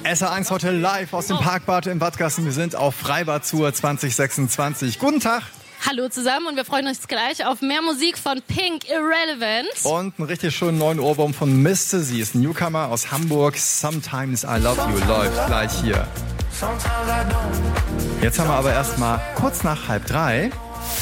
SR1 heute live aus dem Parkbad in Wattgassen. Wir sind auf Freibad-Tour 2026. Guten Tag. Hallo zusammen und wir freuen uns gleich auf mehr Musik von Pink, Irrelevant. Und einen richtig schönen neuen Ohrwurm von Miste. Sie ist ein Newcomer aus Hamburg. Sometimes I Love You läuft gleich hier. Jetzt haben wir aber erstmal kurz nach 2:30.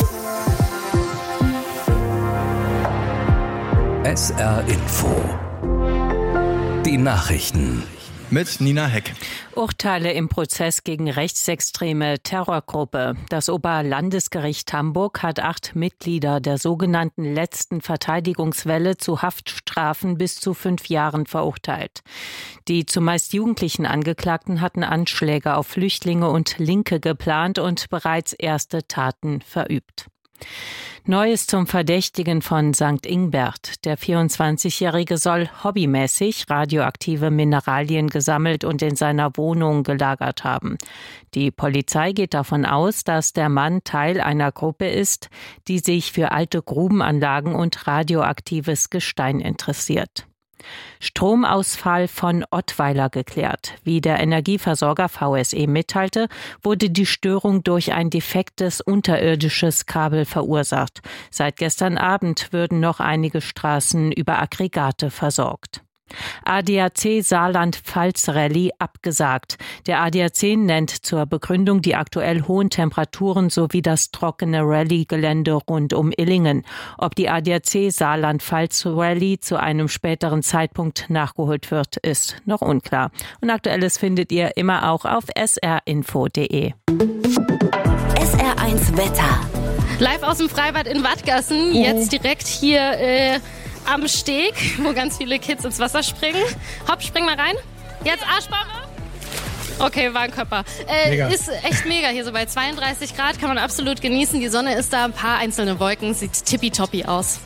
SR Info. Die Nachrichten. Mit Nina Heck. Urteile im Prozess gegen rechtsextreme Terrorgruppe. Das Oberlandesgericht Hamburg hat 8 Mitglieder der sogenannten letzten Verteidigungswelle zu Haftstrafen bis zu 5 Jahren verurteilt. Die zumeist jugendlichen Angeklagten hatten Anschläge auf Flüchtlinge und Linke geplant und bereits erste Taten verübt. Neues zum Verdächtigen von St. Ingbert. Der 24-Jährige soll hobbymäßig radioaktive Mineralien gesammelt und in seiner Wohnung gelagert haben. Die Polizei geht davon aus, dass der Mann Teil einer Gruppe ist, die sich für alte Grubenanlagen und radioaktives Gestein interessiert. Stromausfall von Ottweiler geklärt. Wie der Energieversorger VSE mitteilte, wurde die Störung durch ein defektes unterirdisches Kabel verursacht. Seit gestern Abend würden noch einige Straßen über Aggregate versorgt. ADAC Saarland-Pfalz-Rallye abgesagt. Der ADAC nennt zur Begründung die aktuell hohen Temperaturen sowie das trockene Rallye-Gelände rund um Illingen. Ob die ADAC Saarland-Pfalz-Rallye zu einem späteren Zeitpunkt nachgeholt wird, ist noch unklar. Und Aktuelles findet ihr immer auch auf srinfo.de. SR1 Wetter. Live aus dem Freibad in Wattgassen, jetzt direkt hier am Steg, wo ganz viele Kids ins Wasser springen. Hopp, spring mal rein. Jetzt Arschbombe. Okay, war ein Körper. Ist echt mega hier, so bei 32 Grad, kann man absolut genießen. Die Sonne ist da, ein paar einzelne Wolken, sieht tippitoppi aus.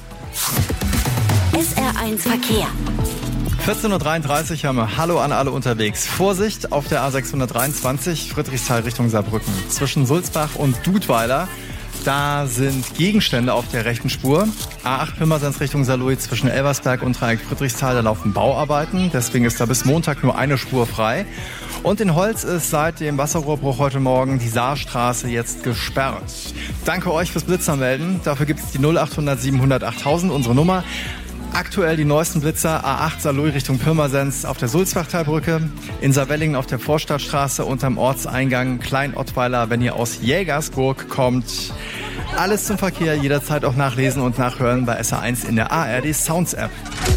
SR1 Verkehr. 14.33 Uhr haben wir Hallo an alle unterwegs. Vorsicht auf der A623 Friedrichsthal Richtung Saarbrücken. Zwischen Sulzbach und Dudweiler. Da sind Gegenstände auf der rechten Spur. A8 Pirmasens Richtung Saarlouis zwischen Elversberg und Dreieck Friedrichsthal, da laufen Bauarbeiten. Deswegen ist da bis Montag nur eine Spur frei. Und in Holz ist seit dem Wasserrohrbruch heute Morgen die Saarstraße jetzt gesperrt. Danke euch fürs Blitzermelden. Dafür gibt es die 0800 700 8000, unsere Nummer. Aktuell die neuesten Blitzer, A8 Saarlouis Richtung Pirmasens auf der Sulzbachtalbrücke, in Saarwellingen auf der Vorstadtstraße unterm Ortseingang Klein-Ottweiler, wenn ihr aus Jägersburg kommt. Alles zum Verkehr, jederzeit auch nachlesen und nachhören bei SR1 in der ARD Sounds App.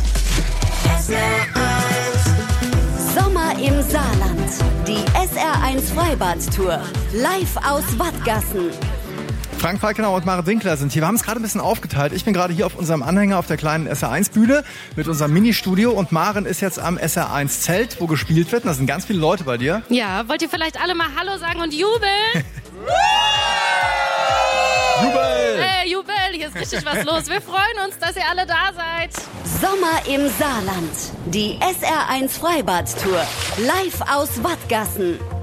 Sommer im Saarland. Die SR1 Freibad-Tour. Live aus Wattgassen. Frank Falkenau und Mare Winkler sind hier. Wir haben es gerade ein bisschen aufgeteilt. Ich bin gerade hier auf unserem Anhänger auf der kleinen SR1-Bühne mit unserem Ministudio und Maren ist jetzt am SR1-Zelt, wo gespielt wird. Und da sind ganz viele Leute bei dir. Ja, wollt ihr vielleicht alle mal Hallo sagen und jubeln? Jubel! Jubel, hier ist richtig was los. Wir freuen uns, dass ihr alle da seid. Sommer im Saarland. Die SR1 Freibad-Tour. Live aus Wattgassen.